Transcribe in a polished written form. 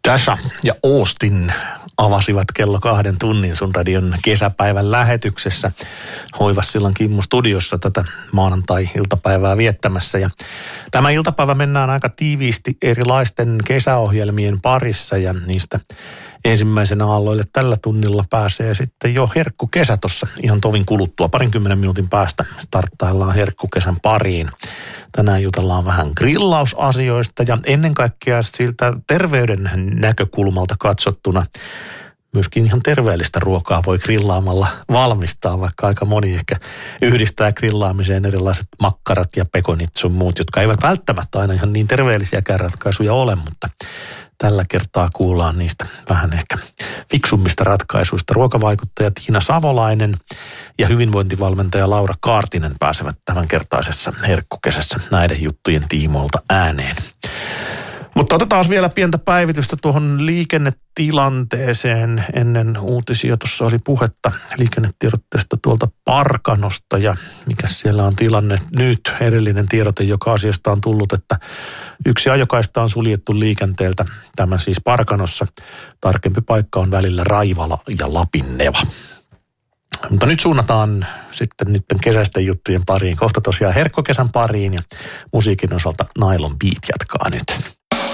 Dasha ja Austin avasivat kello 2 tunnin sun radion kesäpäivän lähetyksessä. Hoivas silloin Kimmo studiossa tätä maanantai-iltapäivää viettämässä. Ja tämä iltapäivä mennään aika tiiviisti erilaisten kesäohjelmien parissa ja niistä ensimmäisenä aalloille tällä tunnilla pääsee sitten jo herkkukesä tuossa ihan tovin kuluttua. 20 minuutin päästä starttaillaan herkkukesän pariin. Tänään jutellaan vähän grillausasioista ja ennen kaikkea siltä terveyden näkökulmalta katsottuna myöskin ihan terveellistä ruokaa voi grillaamalla valmistaa, vaikka aika moni ehkä yhdistää grillaamiseen erilaiset makkarat ja pekonit sun muut, jotka eivät välttämättä aina ihan niin terveellisiäkään ratkaisuja ole, mutta tällä kertaa kuullaan niistä vähän ehkä fiksummista ratkaisuista. Ruokavaikuttaja Tiina Savolainen ja hyvinvointivalmentaja Laura Kaartinen pääsevät tämänkertaisessa herkkukesässä näiden juttujen tiimoilta ääneen. Mutta otetaan vielä pientä päivitystä tuohon liikennetilanteeseen ennen uutisia. Tuossa oli puhetta liikennetiedotteesta tuolta Parkanosta ja mikä siellä on tilanne nyt. Erillinen tiedote, joka asiasta on tullut, että yksi ajokaista on suljettu liikenteeltä. Tämä siis Parkanossa. Tarkempi paikka on välillä Raivala ja Lapinneva. Mutta nyt suunnataan sitten niiden kesäisten juttujen pariin. Kohta tosiaan herkkokesän pariin ja musiikin osalta Nylon Beat jatkaa nyt.